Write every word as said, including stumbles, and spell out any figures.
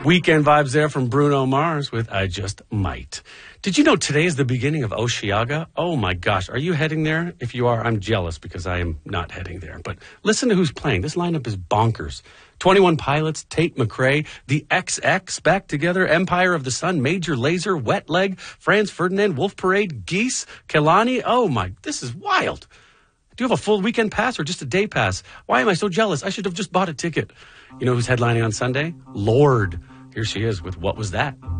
Weekend vibes there from Bruno Mars with I Just Might. Did you know today is the beginning of Osheaga? Oh my gosh, are you heading there? If you are, I'm jealous because I am not heading there. But listen to who's playing. This lineup is bonkers. twenty-one Pilots, Tate McRae, the X X back together, Empire of the Sun, Major Lazer, Wet Leg, Franz Ferdinand, Wolf Parade, Geese, Kehlani. Oh my, this is wild. Do you have a full weekend pass or just a day pass? Why am I so jealous? I should have just bought a ticket. You know who's headlining on Sunday? Lorde. Here she is with What Was That?